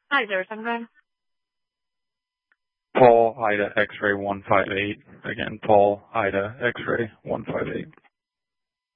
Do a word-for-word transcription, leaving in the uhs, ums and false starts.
Hi, zero seven five. Paul Ida X-ray one five eight. Again, Paul Ida X-ray one five eight.